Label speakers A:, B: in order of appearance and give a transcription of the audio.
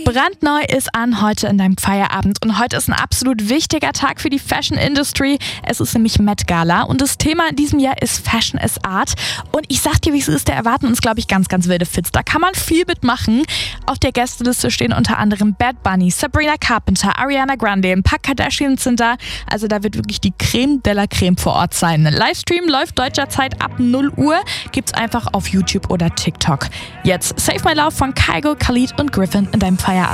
A: Brandneu ist an heute in deinem Feierabend und heute ist ein absolut wichtiger Tag für die Fashion Industry. Es ist nämlich Met Gala und das Thema in diesem Jahr ist Fashion is Art. Und ich sag dir, wie es ist, da erwarten uns, glaube ich, ganz, ganz wilde Fits. Da kann man viel mitmachen. Auf der Gästeliste stehen unter anderem Bad Bunny, Sabrina Carpenter, Ariana Grande, ein paar Kardashians sind da. Also da wird wirklich die Creme de la Creme vor Ort sein. Ein Livestream läuft deutscher Zeit ab 0 Uhr. Gibt's einfach auf YouTube oder TikTok. Jetzt Save My Love von Kygo, Khalid und Griffin in deinem Feierabend.